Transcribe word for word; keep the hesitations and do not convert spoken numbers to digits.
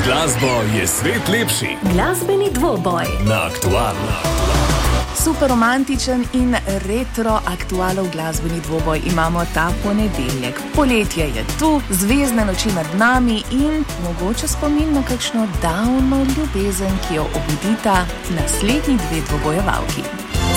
glasbo je svet lepši. Glasbeni dvoboj Na Aktualu. Super romantičen in retro aktualov glasbeni dvoboj imamo ta ponedeljek. Poletje je tu, zvezdne noči nad nami in mogoče spomin na kakšno davno ljubezen, ki jo obudita naslednji dve dvobojevalki.